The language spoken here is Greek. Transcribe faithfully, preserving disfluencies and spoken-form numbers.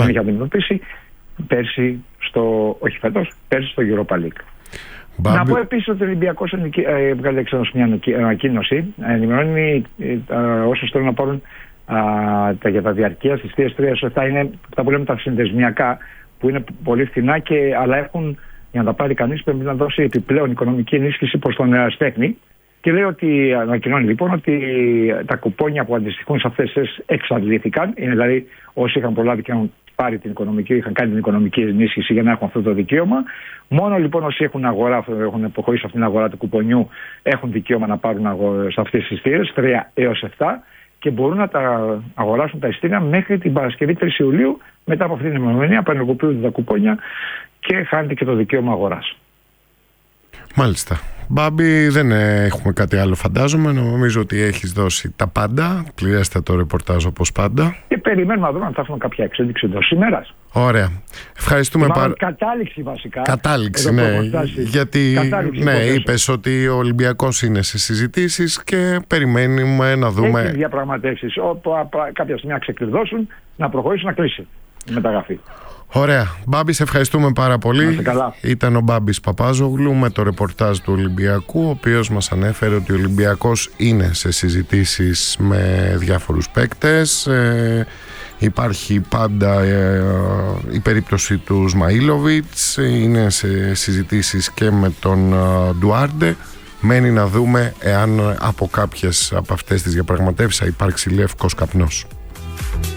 τον είχε αντιμετωπίσει πέρσι στο, όχι φέτος, πέρσι στο Europa League. Μπάμπη. Να πω επίσης ότι ο Ολυμπιακός έβγαλε εξάλλου μια ανακοίνωση, ενημερώνει όσους θέλουν να πάρουν α, τα, για τα διαρκεία στις τρεις τρεις επτά, είναι αυτά που λέμε τα συνδεσμιακά, που είναι πολύ φθηνά, και, αλλά έχουν, για να τα πάρει κανείς, πρέπει να δώσει επιπλέον οικονομική ενίσχυση προς τον ερασιτέχνη. Και λέει ότι, ανακοινώνει λοιπόν, ότι τα κουπόνια που αντιστοιχούν σε αυτές τις εξαντλήθηκαν. Είναι δηλαδή όσοι είχαν προλάβει και είχαν πάρει την οικονομική, είχαν κάνει την οικονομική ενίσχυση για να έχουν αυτό το δικαίωμα. Μόνο λοιπόν όσοι έχουν, αγορά, έχουν υποχωρήσει αυτήν την αγορά του κουπονιού έχουν δικαίωμα να πάρουν σε αυτές τις ειστήρες, τρία έως επτά, και μπορούν να τα αγοράσουν τα ειστήρια μέχρι την Παρασκευή τρεις Ιουλίου. Μετά από αυτή την ημερομηνία απενεργοποιούνται τα κουπόνια και χάνεται και το δικαίωμα αγοράς. Μάλιστα. Μπάμπη, δεν έχουμε κάτι άλλο, φαντάζομαι. Νομίζω ότι έχεις δώσει τα πάντα. Πληρέστε το ρεπορτάζ όπως πάντα. Και περιμένουμε να δούμε αν θα έχουμε κάποια εξέλιξη εντός ημέρας. Ωραία. Ευχαριστούμε πάρα πολύ. Κατάληξη βασικά. Κατάληξη, ναι. Γιατί κατάληξη, ναι, είπες ότι ο Ολυμπιακός είναι σε συζητήσεις και περιμένουμε να δούμε. Έχει διαπραγματεύσεις. Όπου κάποια στιγμή να ξεκλειδώσουν, να προχωρήσουν, να κλείσει η μεταγραφή. Ωραία. Μπάμπη, σε ευχαριστούμε πάρα πολύ. Ήταν ο Μπάμπης Παπάζογλου με το ρεπορτάζ του Ολυμπιακού, ο οποίος μας ανέφερε ότι ο Ολυμπιακός είναι σε συζητήσεις με διάφορους παίκτες. Ε, υπάρχει πάντα ε, η περίπτωση του Σμαΐλοβιτς, είναι σε συζητήσεις και με τον ε, Ντουάρντε. Μένει να δούμε εάν από κάποιες από αυτές τις διαπραγματεύσεις θα υπάρξει λευκός καπνός.